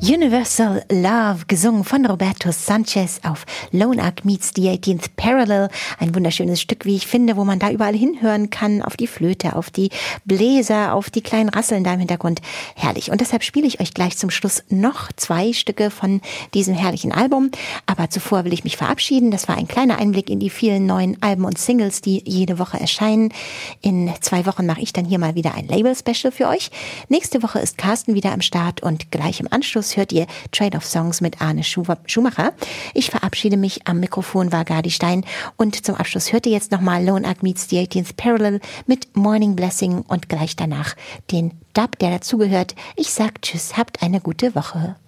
Universal Love, gesungen von Roberto Sanchez auf Lone Ark Meets the 18th Parallel. Ein wunderschönes Stück, wie ich finde, wo man da überall hinhören kann, auf die Flöte, auf die Bläser, auf die kleinen Rasseln da im Hintergrund. Herrlich. Und deshalb spiele ich euch gleich zum Schluss noch 2 Stücke von diesem herrlichen Album. Aber zuvor will ich mich verabschieden. Das war ein kleiner Einblick in die vielen neuen Alben und Singles, die jede Woche erscheinen. In 2 Wochen mache ich dann hier mal wieder ein Label-Special für euch. Nächste Woche ist Carsten wieder am Start und gleich im Anschluss hört ihr Trade of Songs mit Arne Schumacher. Ich verabschiede mich. Am Mikrofon war Gadi Stein und zum Abschluss hört ihr jetzt nochmal Lone Ark Meets the 18th Parallel mit Morning Blessing und gleich danach den Dub, der dazugehört. Ich sag Tschüss, habt eine gute Woche.